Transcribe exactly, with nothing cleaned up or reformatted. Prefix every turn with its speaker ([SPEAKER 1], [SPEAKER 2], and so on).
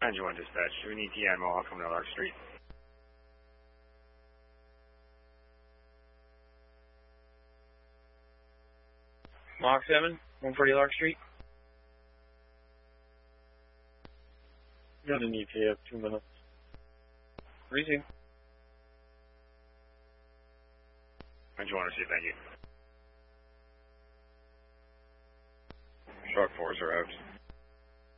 [SPEAKER 1] nine one dispatch, do we need T I Mohawk coming to Lark Street?
[SPEAKER 2] Mohawk seven, one forty Lark Street.
[SPEAKER 3] Got an E T A of two minutes.
[SPEAKER 2] Resume.
[SPEAKER 1] nine one receive, thank you.
[SPEAKER 4] Shark fours are out.